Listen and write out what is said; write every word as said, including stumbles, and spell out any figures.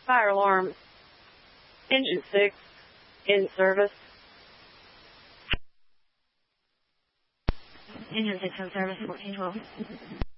Fire alarm. Engine six. In service. Engine six in service, fourteen twelve.